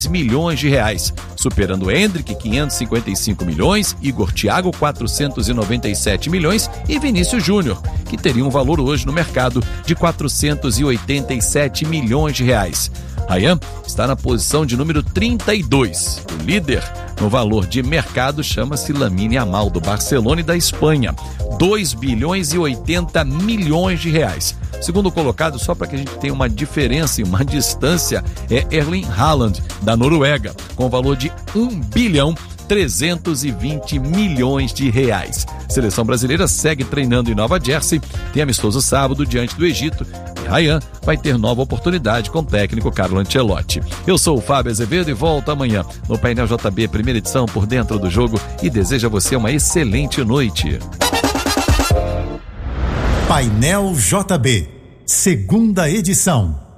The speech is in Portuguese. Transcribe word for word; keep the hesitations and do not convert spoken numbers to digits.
milhões de reais, superando Endrick, quinhentos e cinquenta e cinco milhões, Igor Thiago, quatrocentos e noventa e sete milhões e Vinícius Júnior, que teria um valor hoje no mercado de quatrocentos e oitenta e sete milhões de reais. Ryan está na posição de número trinta e dois. O líder no valor de mercado chama-se Lamine Yamal, do Barcelona e da Espanha, dois bilhões e oitenta milhões de reais. Segundo colocado, só para que a gente tenha uma diferença e uma distância, é Erling Haaland, da Noruega, com valor de um bilhão trezentos e vinte milhões de reais. A seleção brasileira segue treinando em Nova Jersey, tem amistoso sábado diante do Egito, e Ryan vai ter nova oportunidade com o técnico Carlo Ancelotti. Eu sou o Fábio Azevedo e volto amanhã no Painel J B, primeira edição, por dentro do jogo, e desejo a você uma excelente noite. Painel J B, segunda edição.